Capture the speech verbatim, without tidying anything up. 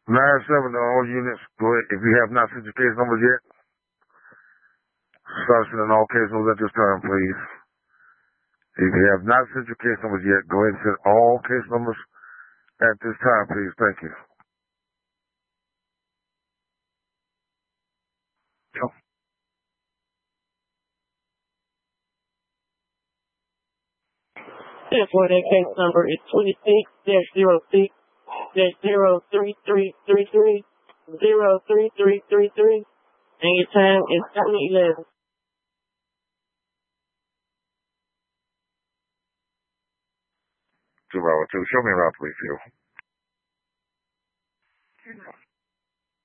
nine seven to all units. Go ahead. If you have not sent your case numbers yet, start sending all case numbers at this time, please. If you have not sent your case numbers yet, go ahead and send all case numbers at this time, please. Thank you. This one, that case number is twenty-six dash zero six dash zero three three three three zero three three three three, and your time is seven eleven. Two hour two. Show me around, please, you.